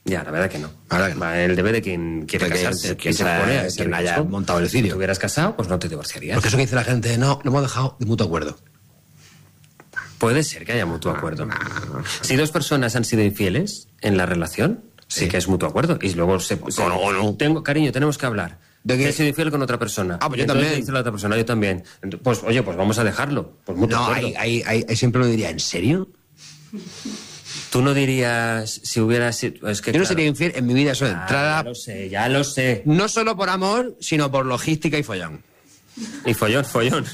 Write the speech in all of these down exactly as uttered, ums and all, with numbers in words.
Ya, la verdad que no. La verdad que no. Va, el deber de quien quiere Porque casarse. es- Quien que se la- pone a que ese no haya riesgo. montado el cirio. Si te hubieras casado, pues no te divorciarías. Porque eso que dice la gente, no, lo hemos dejado de mutuo acuerdo. Puede ser que haya mutuo acuerdo. Si dos personas han sido infieles en la relación, sí, Sí. que es mutuo acuerdo. Y luego se... se- O no, o no. Tengo, cariño, tenemos que hablar. ¿De qué? Que he sido infiel con otra persona. Ah, pues Y yo entonces también. dice la otra persona, yo también. Ent- Pues, oye, pues vamos a dejarlo. Pues mutuo No, acuerdo. ahí, ahí, ahí, ahí siempre lo diría, ¿en serio? Tú no dirías, si hubieras... sido- Es que, Yo no claro, sería infiel en mi vida, eso de ah, entrada, ya lo sé, ya lo sé. no solo por amor, sino por logística y follón. Y follón, follón.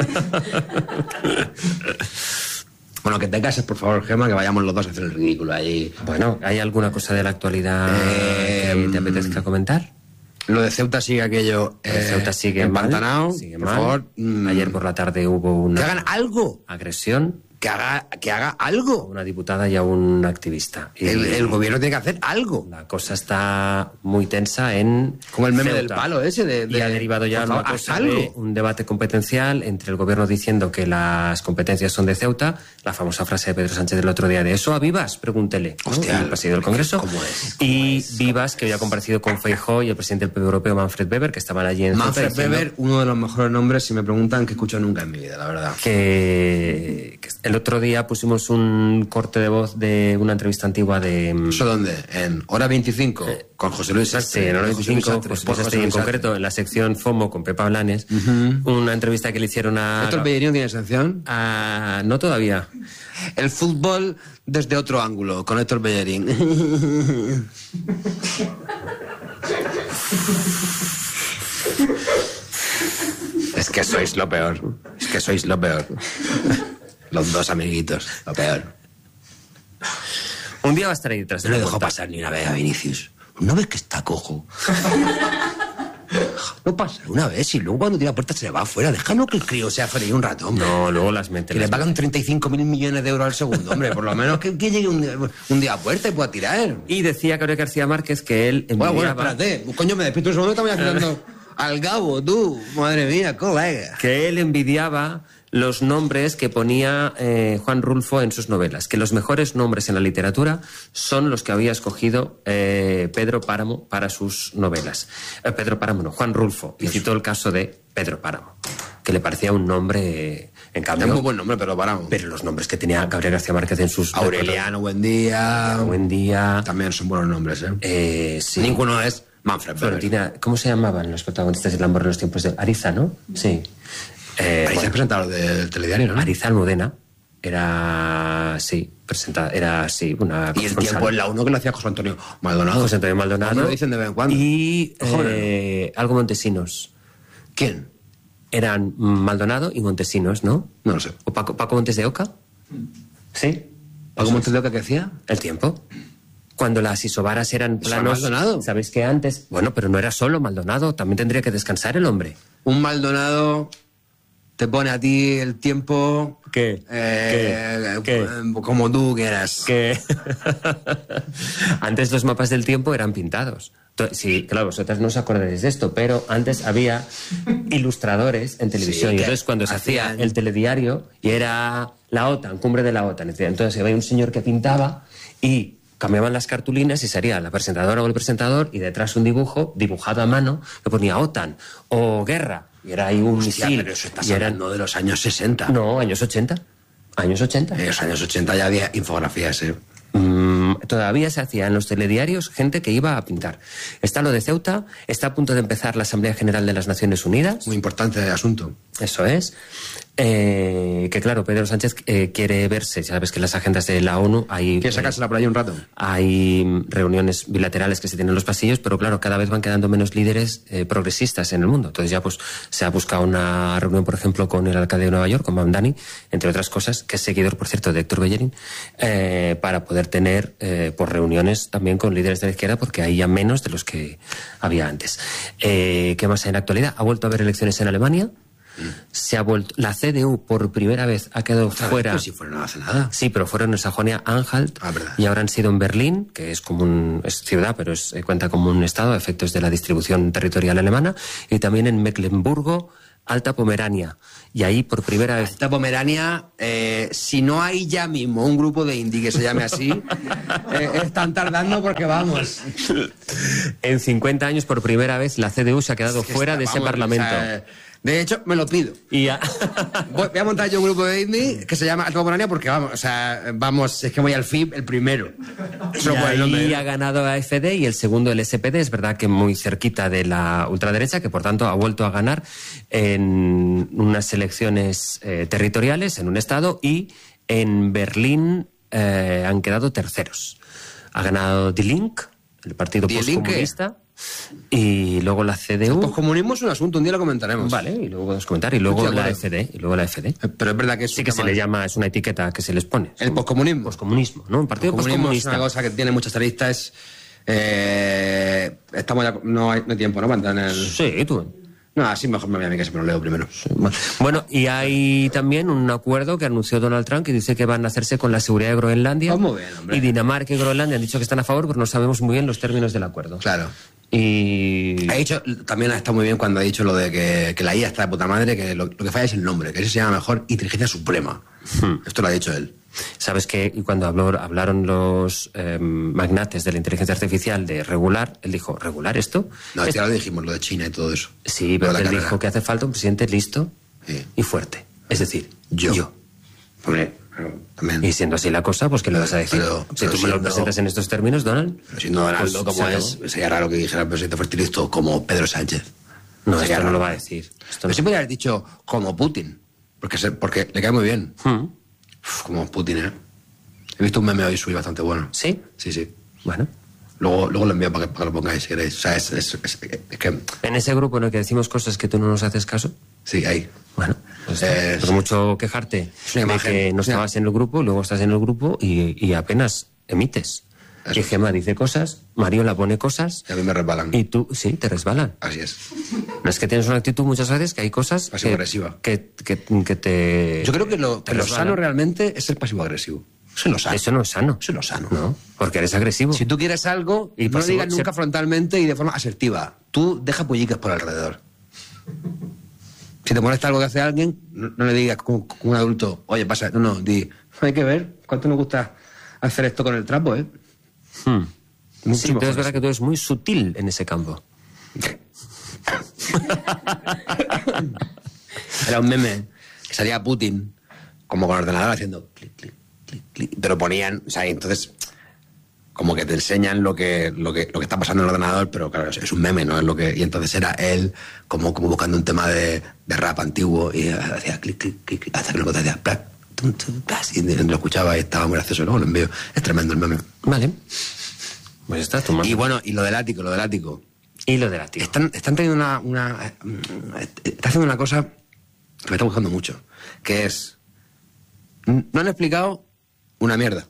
Bueno, que te cases, por favor, Gemma, que vayamos los dos a hacer el ridículo ahí. Bueno, ¿hay alguna cosa de la actualidad Eh, que te apetezca comentar? Lo de Ceuta sigue aquello. El Ceuta sigue empantanado. mal, sigue por mal. favor. mm, Ayer por la tarde hubo que una hagan algo. agresión Que haga, que haga a algo. una diputada y a un activista. Y El, el gobierno tiene que hacer algo. la cosa está muy tensa en Como el meme Ceuta. del palo ese de- y ha de- derivado ya por una favor, cosa haz algo. de un debate competencial entre el gobierno diciendo que las competencias son de Ceuta, la famosa frase de Pedro Sánchez del otro día de ¿eso a Vivas? Pregúntele. ¿no? Hostia, el presidente del Congreso. ¿cómo es? Y Vivas, que había comparecido con Feijóo y el presidente del P P Europeo, Manfred Weber, que estaban allí en Ceuta Manfred diciendo Weber, uno de los mejores nombres, si me preguntan, que escucho nunca en mi vida, la verdad. que, que el otro día pusimos un corte de voz de una entrevista antigua de... ¿Eso dónde? En Hora veinticinco, con José Luis Sí, Sastre. en hora José Luis veinticinco, Sastre, pues, por pues José estoy en Luis Sastre. concreto en la sección FOMO con Pepa Blanes, una entrevista que le hicieron a... ¿Héctor Bellerín tiene sección? a- no todavía. El fútbol desde otro ángulo, con Héctor Bellerín. Es que sois lo peor. Es que sois lo peor. Los dos amiguitos, lo peor. Un día va a estar ahí detrás de No le la dejó puerta. pasar ni una vez a Vinicius. ¿No ves que está cojo? No pasa una vez y luego cuando tira la puerta se le va afuera. Déjanos que el crío sea feliz un rato, hombre. No, luego las mete. Que le las pagan treinta y cinco mil millones de euros al segundo, hombre. Por lo menos que, que llegue un día, un día a puerta y pueda tirar. mete. Y decía Gabriel García Márquez que él Bueno, bueno, envidiaba, espérate. Coño, me despierto un segundo y estamos haciendo al Gabo, tú. Madre mía, colega. que él envidiaba los nombres que ponía eh, Juan Rulfo en sus novelas, que los mejores nombres en la literatura son los que había escogido eh, Pedro Páramo para sus novelas. Eh, Pedro Páramo, no, Juan Rulfo, y citó el caso de Pedro Páramo, que le parecía un nombre, eh, en cambio... Es muy buen nombre, pero paramos. Pero los nombres que tenía Gabriel García Márquez en sus... Aureliano, buen día. Buen día... También son buenos nombres, ¿eh? Eh, sí. Ninguno es Manfred Weber. Florentina, ¿cómo se llamaban los protagonistas del amor en los tiempos de Ariza, no? Sí. Eh, Parece bueno, presentador del telediario, ¿no? Ariza Almudena era, sí, presentada, era, sí, una Y el corresponsal. tiempo en la uno que lo hacía José Antonio Maldonado. José Antonio Maldonado. Me lo dicen de vez en cuando. Y Joder. eh, algo Montesinos. ¿Quién? Eran Maldonado y Montesinos, ¿no? No lo sé. ¿O Paco, Paco Montes de Oca? Sí. ¿Paco Montes de Oca qué hacía? El tiempo. Cuando las isobaras eran Eso era planos... Maldonado. ¿Sabéis que antes? Bueno, pero no era solo Maldonado, también tendría que descansar el hombre. Un Maldonado te pone a ti el tiempo... ¿Qué? eh, ¿Qué? ¿Qué? eh, Como tú quieras. Que antes los mapas del tiempo eran pintados. To- Sí, claro, vosotras no os acordaréis de esto, pero antes había ilustradores en televisión. Sí, y que entonces cuando se hacía hacían- el telediario y era la OTAN, cumbre de la OTAN, entonces había un señor que pintaba y cambiaban las cartulinas y sería la presentadora o el presentador y detrás un dibujo dibujado a mano que ponía OTAN o guerra. Y era ahí un Hostia, misil. pero eso estás y eran- hablando de los años sesenta. No, años ochenta. Años ochenta. En los años ochenta ya había infografías, ¿eh? Mm, todavía se hacía en los telediarios gente que iba a pintar. Está lo de Ceuta, está a punto de empezar la Asamblea General de las Naciones Unidas. Muy importante el asunto. Eso es. Eh, que claro, Pedro Sánchez eh, quiere verse, sabes que en las agendas de la ONU hay... ¿Quieres sacársela por ahí un rato? Hay reuniones bilaterales que se tienen en los pasillos, pero claro, cada vez van quedando menos líderes eh, progresistas en el mundo. Entonces ya pues se ha buscado una reunión, por ejemplo, con el alcalde de Nueva York, con Mamdani, entre otras cosas, que es seguidor, por cierto, de Héctor Bellerín, eh, para poder tener eh, pues reuniones también con líderes de la izquierda, porque hay ya menos de los que había antes. Eh, ¿Qué más hay en la actualidad? Ha vuelto a haber elecciones en Alemania. Se ha vuelto... La C D U, por primera vez, ha quedado fuera... Pues si fuera no hace nada. Sí, pero fueron en Sajonia-Anhalt Ah, verdad. y ahora han sido en Berlín, que es como un, es ciudad, pero es, eh, cuenta como un estado a efectos de la distribución territorial alemana, y también en Mecklemburgo, Alta Pomerania. Y ahí por primera vez... Alta Pomerania, eh, si no hay ya mismo un grupo de indie que se llame así, eh, están tardando porque vamos. En cincuenta años por primera vez la C D U se ha quedado es que fuera está, de ese vamos, Parlamento. O sea, de hecho, me lo pido. Y ya... voy, voy a montar yo un grupo de indie que se llama Alta Pomerania porque vamos, o sea, vamos, es que voy al F I B el primero. Y ahí ha ganado A F D y el segundo el S P D, es verdad que muy cerquita de la ultraderecha, que por tanto ha vuelto a ganar en unas elecciones eh, territoriales en un estado, y en Berlín eh, han quedado terceros. Ha ganado Die Linke, el partido postcomunista. Y luego la C D U. El poscomunismo es un asunto, un día lo comentaremos. Vale, y luego podemos comentar. Y luego la A F D. Y luego la A F D. Pero es verdad que es sí que se le llama, es una etiqueta que se les pone. El poscomunismo. Poscomunismo, ¿no? Un partido poscomunista. Es una cosa que tiene muchas aristas. Eh, estamos ya, no, hay, no hay tiempo, ¿no? Para entrar en el... Sí, tú. No, así mejor me voy a mí que se me lo leo primero. Sí, bueno. bueno, y hay también un acuerdo que anunció Donald Trump que dice que van a hacerse con la seguridad de Groenlandia. Oh, muy bien, hombre. Y Dinamarca y Groenlandia han dicho que están a favor, pero no sabemos muy bien los términos del acuerdo. Claro. Y... Ha dicho, también está muy bien cuando ha dicho lo de que, que la I A está de puta madre, que lo, lo que falla es el nombre, que ese se llama mejor Inteligencia Suprema. Hmm. Esto lo ha dicho él. Sabes que cuando habló, hablaron los eh, magnates de la inteligencia artificial de regular, él dijo, ¿regular esto? No, es... ya lo dijimos, lo de China y todo eso. Sí, pero él carrera. dijo que hace falta un presidente listo sí. y fuerte. Es decir, yo. yo. Hombre, también. Y siendo así la cosa, pues ¿qué le vas a decir? Pero, si pero tú siendo, me lo presentas en estos términos, Donald. Pero siendo Donaldo, pues, como es, sería raro que dijera el presidente fuerte y listo como Pedro Sánchez. No, esto no lo va a decir. Esto pero no. sí podría haber dicho como Putin, porque, se, porque le cae muy bien. Hmm. Uf, como Putin, ¿eh? He visto un meme hoy suyo bastante bueno. ¿Sí? Sí, sí. Bueno. Luego, luego lo envío para que, para que lo pongáis si queréis. O sea, es, es, es, es que... ¿En ese grupo en el que decimos cosas que tú no nos haces caso? Sí, ahí. Bueno, pues es... por mucho quejarte de imagen, que no estabas en el grupo, luego estás en el grupo y, y apenas emites. Eso. Y Gemma dice cosas, Mariola pone cosas... Y a mí me resbalan. Y tú, sí, te resbalan. Así es. No es que tienes una actitud muchas veces que hay cosas... Pasivo-agresiva. Que, que, que, que te... Yo creo que lo, que lo sano realmente es el pasivo-agresivo. Eso no es sano. Eso no es sano. Eso no es sano. No, porque eres agresivo. Si tú quieres algo, y no lo digas nunca ser... frontalmente y de forma asertiva. Tú deja polliques por alrededor. Si te molesta algo que hace alguien, no, no le digas como, como un adulto, oye, pasa, no, no, di, hay que ver cuánto nos gusta hacer esto con el trapo, ¿eh? Hmm. Sí, pero es verdad que tú eres muy sutil en ese campo. Era un meme que salía Putin como con el ordenador haciendo clic, clic, clic, clic, pero ponían, o sea, entonces como que te enseñan lo que, lo que, lo que está pasando en el ordenador, pero claro, es un meme, ¿no? Es lo que, y entonces era él como, como buscando un tema de, de rap antiguo y hacía clic, clic, clic, hasta que lo hacía plac, tum, tum, plac, y lo escuchaba y estaba muy gracioso, luego lo envío. Es tremendo el meme. Vale. Pues está tomando. Y bueno, y lo del ático, lo del ático. Y lo del ático. Están, están teniendo una, una... Está haciendo una cosa que me está gustando mucho, que es... No han explicado una mierda.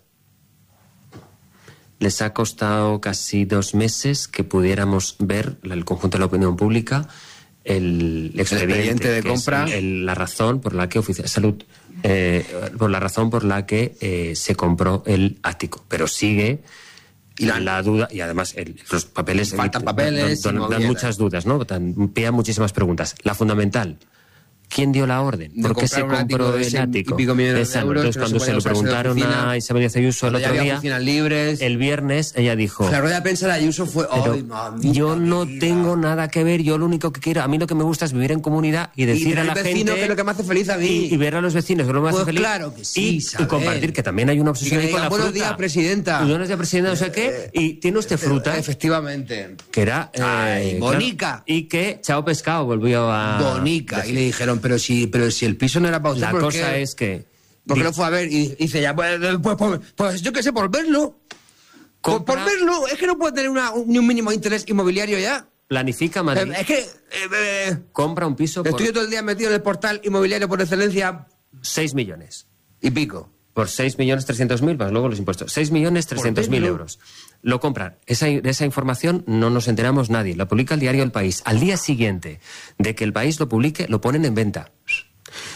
Les ha costado casi dos meses que pudiéramos ver el conjunto de la opinión pública el expediente, el expediente de compra, el, el, la razón por la que oficial salud eh, por la razón por la que eh, se compró el ático, pero sigue y la, la duda y además el, los papeles faltan papeles, dan, dan, dan muchas dudas, ¿no? Dan pie a muchísimas preguntas. La fundamental. ¿Quién dio la orden? ¿Por qué se compró el ático? Exacto. Entonces, cuando se lo preguntaron a Isabel Díaz Ayuso el otro día, libres. el viernes, ella dijo... La rueda de prensa de Ayuso fue... Ay, mamita, yo no tengo nada que ver, yo lo único que quiero... A mí lo que me gusta es vivir en comunidad y decir y a la vecino, gente... que es lo que me hace feliz a mí. Y, y ver a los vecinos, que es lo que me hace pues feliz. Claro que sí, y, y compartir, que también hay una obsesión y que con la buenos fruta. Días, presidenta. Y buenos días, presidenta, no sé qué. Y tiene usted fruta. Efectivamente. Que era... Eh, Ay, bonica. Claro, y que Chao Pescado volvió a... Bonica. Decir. Y le dijeron, pero si... Pero si el piso no era para usted, la ¿por cosa qué? es que... Porque lo fue a ver y dice ya, pues, pues, pues, pues yo qué sé, por verlo. Por, por verlo, es que no puede tener una, un, ni un mínimo interés inmobiliario ya. Planifica Madrid. Eh, es que... Eh, eh, compra un piso estoy por... yo todo el día metido en el portal inmobiliario por excelencia. seis millones. Y pico. Por seis millones trescientos mil, más luego los impuestos. seis millones trescientos mil euros. Lo compran. Esa, de esa información no nos enteramos nadie. La publica el diario El País. Al día siguiente de que El País lo publique, lo ponen en venta.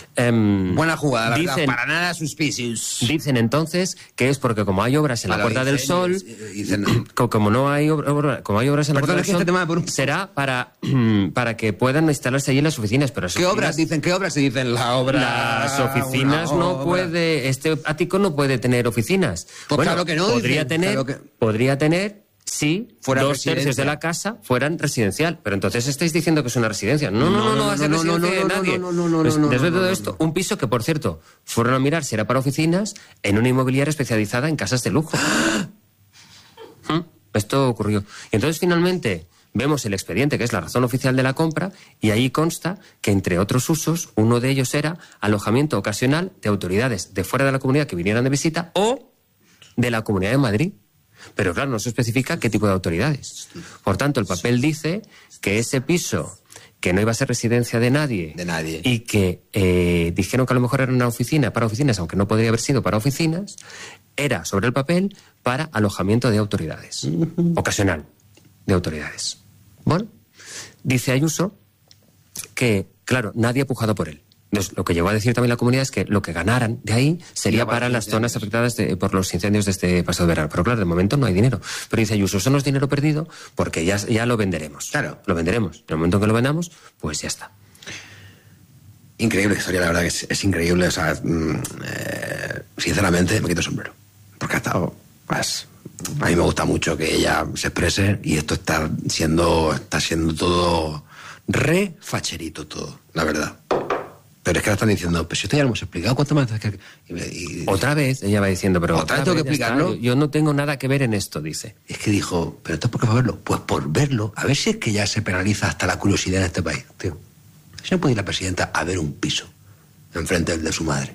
Um, Buena jugada, la dicen, verdad, para nada suspicious. Dicen entonces que es porque como hay obras en Para la Puerta del Sol, dicen, como no hay obra, como hay obras en la Perdón, Puerta del es que Sol, este tema por un... será para, para que puedan instalarse allí en las oficinas. Pero ¿Qué oficinas, obras dicen? ¿Qué obras se dicen? La obra... Las oficinas no obra. puede, este ático no puede tener oficinas. Pues bueno, claro que no. Podría dicen, tener, claro que... podría tener si Fuera dos residencia. tercios de la casa fueran residencial. Pero entonces estáis diciendo que es una residencia. No, no, no, no, no va a ser no, no, residencia no, de no, nadie. no, no, no, Pues, no, no, después de no, todo no, esto, no. un piso que, por cierto, fueron a mirar si era para oficinas en una inmobiliaria especializada en casas de lujo. ¿Mm? Esto ocurrió. Y entonces, finalmente, vemos el expediente, que es la razón oficial de la compra, y ahí consta que, entre otros usos, uno de ellos era alojamiento ocasional de autoridades de fuera de la comunidad que vinieran de visita o de la Comunidad de Madrid. Pero claro, no se especifica qué tipo de autoridades. Por tanto, el papel dice que ese piso, que no iba a ser residencia de nadie, De nadie. y que eh, dijeron que a lo mejor era una oficina para oficinas, aunque no podría haber sido para oficinas, era sobre el papel para alojamiento de autoridades. Ocasional de autoridades. Bueno, dice Ayuso que, claro, nadie ha pujado por él. Entonces, lo que llegó a decir también la comunidad es que lo que ganaran de ahí sería para las zonas afectadas de, por los incendios de este pasado verano. Pero claro, de momento no hay dinero. Pero dice Ayuso, eso no es dinero perdido porque ya, ya lo venderemos. Claro. Lo venderemos. En el momento en que lo vendamos, pues ya está. Increíble historia, la verdad que es, es increíble. O sea, mm, eh, sinceramente me quito el sombrero. Porque ha estado... Pues, a mí me gusta mucho que ella se exprese y esto está siendo, está siendo todo re facherito todo, la verdad. Pero es que ahora están diciendo, pero si esto ya lo hemos explicado, ¿cuánto más? Y, y, Otra vez, ella va diciendo, pero ¿Otra vez tengo que ya está. explicarlo? Yo, yo no tengo nada que ver en esto, dice. Es que dijo, ¿pero esto es por qué va a verlo? Pues por verlo, a ver si es que ya se penaliza hasta la curiosidad en este país, tío. Si no puede ir la presidenta a ver un piso enfrente del de su madre.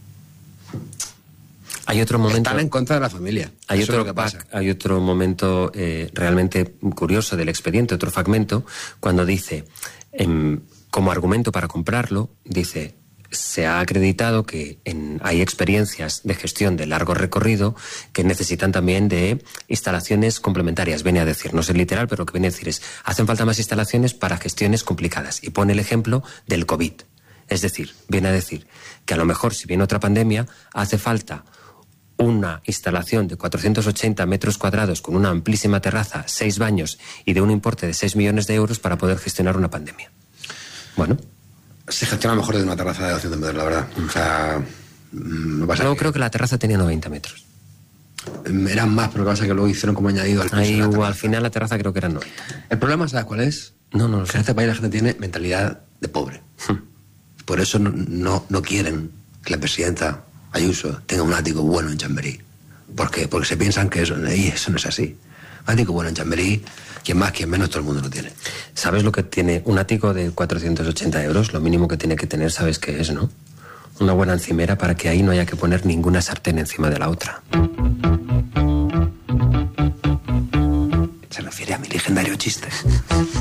Hay otro momento... Están en contra de la familia. Hay Eso otro, es lo que pasa. hay otro momento eh, realmente curioso del expediente, otro fragmento, cuando dice, em, como argumento para comprarlo, dice, se ha acreditado que en, hay experiencias de gestión de largo recorrido que necesitan también de instalaciones complementarias. Viene a decir, no es literal, pero lo que viene a decir es, hacen falta más instalaciones para gestiones complicadas. Y pone el ejemplo del COVID. Es decir, viene a decir que a lo mejor, si viene otra pandemia, hace falta una instalación de cuatrocientos ochenta metros cuadrados con una amplísima terraza, seis baños y de un importe de seis millones de euros para poder gestionar una pandemia. Bueno. Se gestiona mejor de una terraza de doscientos metros, la verdad. O sea, no pasa No, que... creo que la terraza tenía noventa metros. Eran más, pero lo que pasa es que luego hicieron como añadido al piso. Ahí la hubo, terraza. al final la terraza creo que eran noventa. El problema, ¿sabes cuál es? No, no lo Que sé. en este país la gente tiene mentalidad de pobre. Por eso no, no, no quieren que la presidenta Ayuso tenga un ático bueno en Chamberí. ¿Por qué? Porque se piensan que eso, y eso no es así. Un ático bueno en Chamberí, quien más, quien menos, todo el mundo lo tiene. ¿Sabes lo que tiene un ático de cuatrocientos ochenta euros? Lo mínimo que tiene que tener, ¿sabes qué es, no? Una buena encimera para que ahí no haya que poner ninguna sartén encima de la otra. Se refiere a mi legendario chiste.